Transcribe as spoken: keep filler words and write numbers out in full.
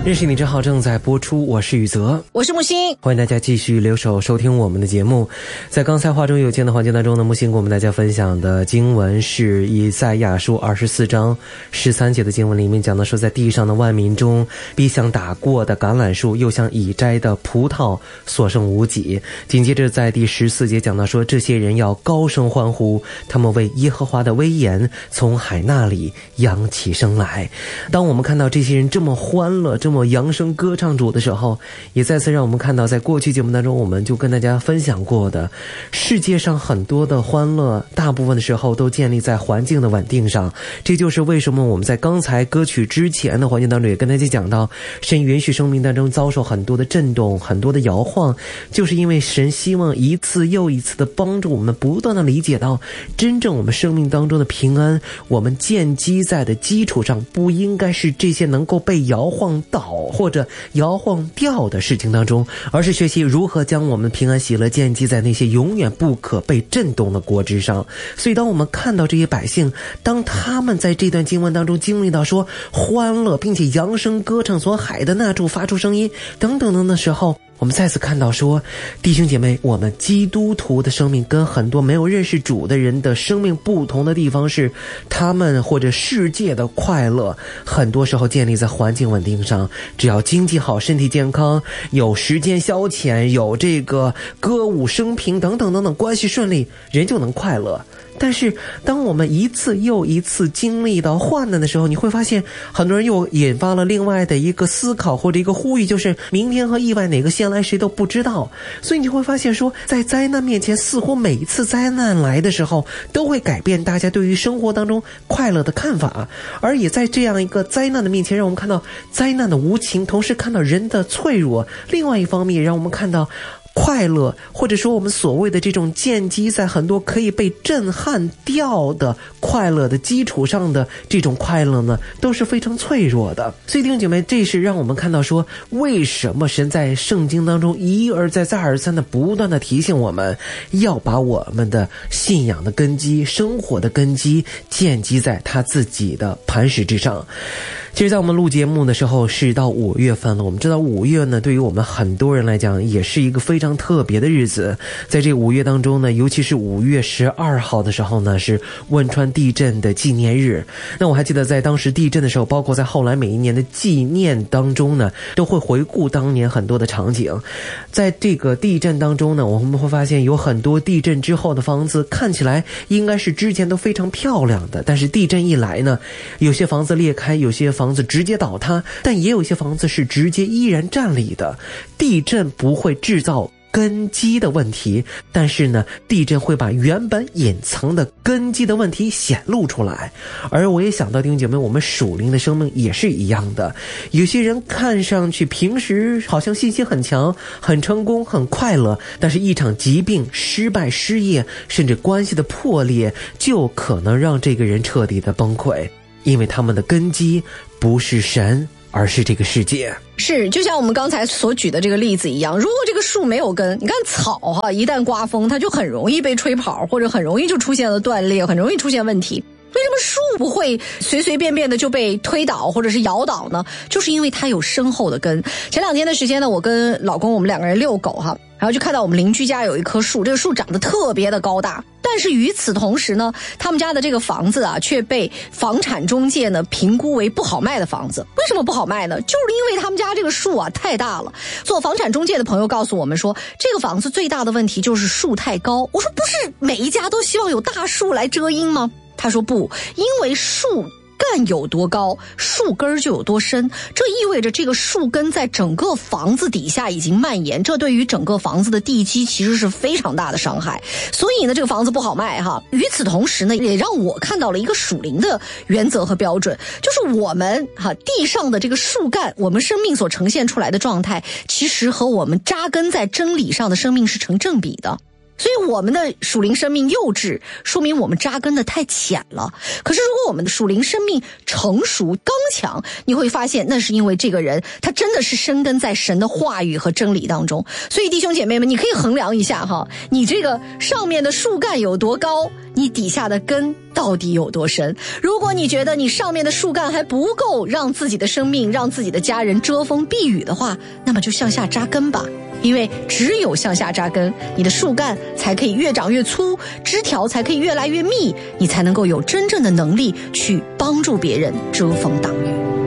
认识你真好正在播出，我是宇泽， 我是木星， 欢迎大家继续留守收听我们的节目。在刚才话中有见的环节当中呢，木星给我们大家分享的经文是以赛亚书二十四章十三节的经文，里面讲的说，在地上的万民中，必像打过的橄榄树，又像已摘的葡萄，所剩无几。紧接着在第十四节讲到说，这些人要高声欢呼，他们为耶和华的威严从海那里扬起声来。当我们看到这些人这么欢乐，这么扬声歌唱主的时候，也再次让我们看到，在过去节目当中我们就跟大家分享过的，世界上很多的欢乐大部分的时候都建立在环境的稳定上。这就是为什么我们在刚才歌曲之前的环节当中也跟大家讲到，神允许生命当中遭受很多的震动，很多的摇晃，就是因为神希望一次又一次的帮助我们不断的理解到，真正我们生命当中的平安，我们建基在的基础上不应该是这些能够被摇晃倒或者摇晃掉的事情当中，而是学习如何将我们平安喜乐建基在那些永远不可被震动的国之上。所以当我们看到这些百姓，当他们在这段经文当中经历到说欢乐并且扬声歌唱，从海的那处发出声音等等等的时候，我们再次看到说，弟兄姐妹，我们基督徒的生命跟很多没有认识主的人的生命不同的地方是，他们或者世界的快乐很多时候建立在环境稳定上，只要经济好，身体健康，有时间消遣，有这个歌舞升平等等等等，关系顺利，人就能快乐。但是当我们一次又一次经历到患难的时候，你会发现很多人又引发了另外的一个思考或者一个呼吁，就是明天和意外哪个先来谁都不知道。所以你会发现说，在灾难面前，似乎每一次灾难来的时候都会改变大家对于生活当中快乐的看法，而也在这样一个灾难的面前，让我们看到灾难的无情，同时看到人的脆弱。另外一方面也让我们看到快乐，或者说我们所谓的这种建基在很多可以被震撼掉的快乐的基础上的这种快乐呢，都是非常脆弱的。所以弟兄姐妹，这是让我们看到说，为什么神在圣经当中一而再再而三的不断的提醒我们，要把我们的信仰的根基、生活的根基建基在他自己的磐石之上。其实在我们录节目的时候是到五月份了，我们知道五月呢，对于我们很多人来讲也是一个非常特别的日子。在这五月当中呢，尤其是五月十二号的时候呢，是汶川地震的纪念日。那我还记得在当时地震的时候，包括在后来每一年的纪念当中呢，都会回顾当年很多的场景。在这个地震当中呢，我们会发现有很多地震之后的房子看起来应该是之前都非常漂亮的，但是地震一来呢，有些房子裂开，有些房子直接倒塌，但也有一些房子是直接依然站立的。地震不会制造根基的问题，但是呢，地震会把原本隐藏的根基的问题显露出来。而我也想到弟兄姐妹，我们属灵的生命也是一样的。有些人看上去平时好像信心很强，很成功，很快乐，但是一场疾病、失败、失业，甚至关系的破裂，就可能让这个人彻底的崩溃，因为他们的根基不是神，而是这个世界。 是，就像我们刚才所举的这个例子一样，如果这个树没有根，你看草哈，一旦刮风，它就很容易被吹跑，或者很容易就出现了断裂，很容易出现问题。为什么树不会随随便便的就被推倒或者是摇倒呢？就是因为它有深厚的根。前两天的时间呢，我跟老公我们两个人遛狗哈，然后就看到我们邻居家有一棵树，这个树长得特别的高大，但是与此同时呢，他们家的这个房子啊，却被房产中介呢评估为不好卖的房子。为什么不好卖呢？就是因为他们家这个树啊太大了。做房产中介的朋友告诉我们说，这个房子最大的问题就是树太高。我说不是每一家都希望有大树来遮阴吗？他说不，因为树干有多高，树根就有多深，这意味着这个树根在整个房子底下已经蔓延，这对于整个房子的地基其实是非常大的伤害。所以呢，这个房子不好卖哈。与此同时呢，也让我看到了一个属灵的原则和标准，就是我们哈地上的这个树干，我们生命所呈现出来的状态，其实和我们扎根在真理上的生命是成正比的。 所以我们的属灵生命幼稚，说明我们扎根的太浅了。可是如果我们的属灵生命成熟刚强，你会发现那是因为这个人他真的是深根在神的话语和真理当中。所以弟兄姐妹们，你可以衡量一下哈，你这个上面的树干有多高，你底下的根到底有多深。如果你觉得你上面的树干还不够让自己的生命让自己的家人遮风避雨的话，那么就向下扎根吧。因为只有向下扎根，你的树干才可以越长越粗，枝条才可以越来越密，你才能够有真正的能力去帮助别人遮风挡雨。